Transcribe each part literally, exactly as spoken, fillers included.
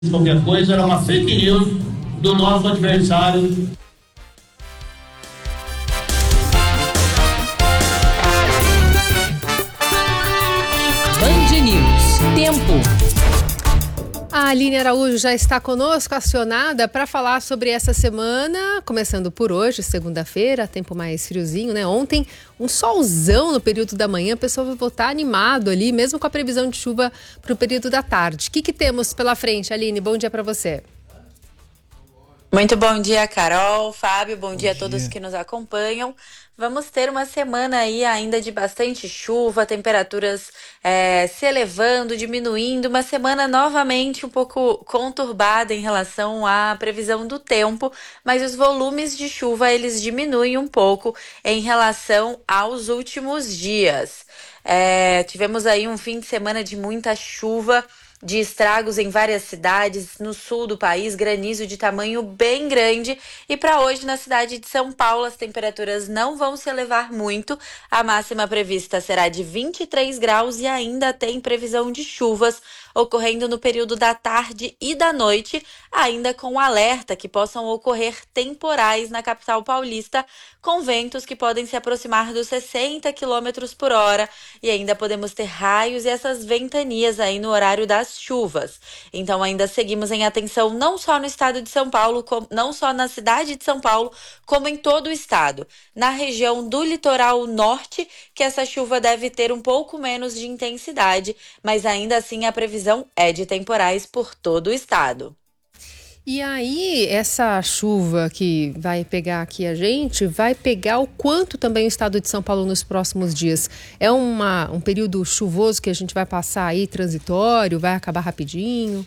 Qualquer coisa era uma fake news do nosso adversário. Band News. Tempo. A Aline Araújo já está conosco, acionada, para falar sobre essa semana, começando por hoje, segunda-feira, tempo mais friozinho, né? Ontem, um solzão no período da manhã, o pessoal vai voltar animado ali, mesmo com a previsão de chuva para o período da tarde. O que, que temos pela frente, Aline? Bom dia para você. Muito bom dia, Carol, Fábio, bom, bom dia a todos que nos acompanham. Vamos ter uma semana aí ainda de bastante chuva, temperaturas é, se elevando, diminuindo, uma semana novamente um pouco conturbada em relação à previsão do tempo, mas os volumes de chuva eles diminuem um pouco em relação aos últimos dias. É, tivemos aí um fim de semana de muita chuva, de estragos em várias cidades no sul do país, granizo de tamanho bem grande. E para hoje, na cidade de São Paulo, as temperaturas não vão se elevar muito. A máxima prevista será de vinte e três graus e ainda tem previsão de chuvas ocorrendo no período da tarde e da noite, ainda com alerta que possam ocorrer temporais na capital paulista, com ventos que podem se aproximar dos sessenta quilômetros por hora, e ainda podemos ter raios e essas ventanias aí no horário das chuvas. Então ainda seguimos em atenção não só no estado de São Paulo, como, não só na cidade de São Paulo, como em todo o estado. Na região do litoral norte, que essa chuva deve ter um pouco menos de intensidade, mas ainda assim a previsão é de temporais por todo o estado. E aí, essa chuva que vai pegar aqui a gente, vai pegar o quanto também o estado de São Paulo nos próximos dias? É uma, um período chuvoso que a gente vai passar aí, transitório, vai acabar rapidinho?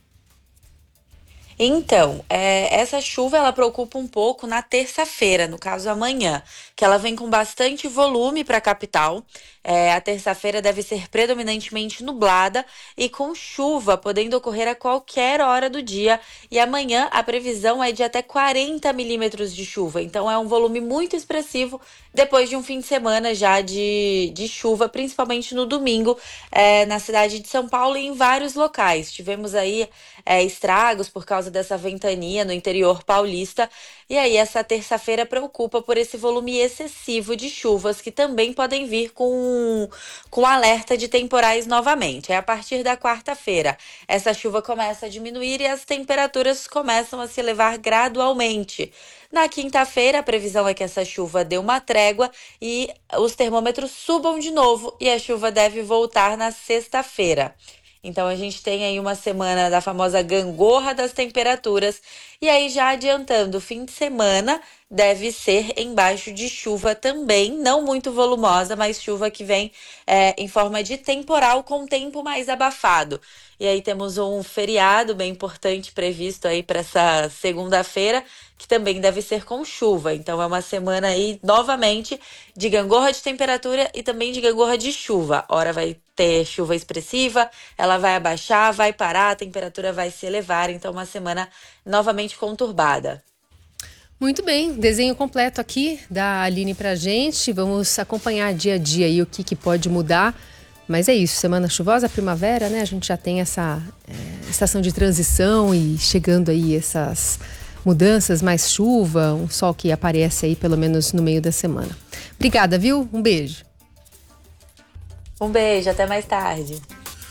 Então, é, essa chuva ela preocupa um pouco na terça-feira, no caso amanhã, que ela vem com bastante volume para a capital. É, a terça-feira deve ser predominantemente nublada e com chuva, podendo ocorrer a qualquer hora do dia. E amanhã a previsão é de até quarenta milímetros de chuva. Então é um volume muito expressivo depois de um fim de semana já de, de chuva, principalmente no domingo, é, na cidade de São Paulo e em vários locais. Tivemos aí é, estragos por causa dessa ventania no interior paulista. E aí essa terça-feira preocupa por esse volume excessivo de chuvas que também podem vir com, com alerta de temporais novamente. É a partir da quarta-feira. Essa chuva começa a diminuir e as temperaturas começam a se elevar gradualmente. Na quinta-feira, a previsão é que essa chuva dê uma trégua e os termômetros subam de novo e a chuva deve voltar na sexta-feira. Então a gente tem aí uma semana da famosa gangorra das temperaturas. E aí já adiantando, o fim de semana deve ser embaixo de chuva também, não muito volumosa, mas chuva que vem é, em forma de temporal com tempo mais abafado. E aí temos um feriado bem importante previsto aí para essa segunda-feira, que também deve ser com chuva. Então é uma semana aí, novamente, de gangorra de temperatura e também de gangorra de chuva. Ora vai ter chuva expressiva, ela vai abaixar, vai parar, a temperatura vai se elevar. Então uma semana novamente conturbada. Muito bem, desenho completo aqui da Aline pra gente. Vamos acompanhar dia a dia aí o que, que pode mudar. Mas é isso, semana chuvosa, primavera, né? A gente já tem essa é, estação de transição e chegando aí essas mudanças, mais chuva, um sol que aparece aí pelo menos no meio da semana. Obrigada, viu? Um beijo. Um beijo, até mais tarde.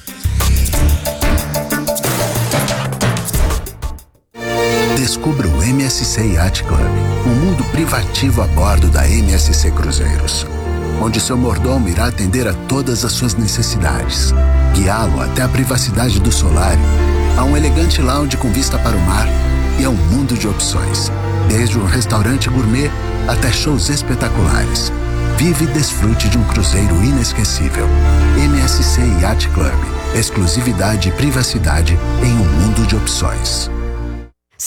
Descubra o M S C Yacht Club, um mundo privativo a bordo da M S C Cruzeiros, onde seu mordomo irá atender a todas as suas necessidades, guiá-lo até a privacidade do solário, a um elegante lounge com vista para o mar e a um mundo de opções, desde um restaurante gourmet até shows espetaculares. Vive e desfrute de um cruzeiro inesquecível. M S C Yacht Club, exclusividade e privacidade em um mundo de opções.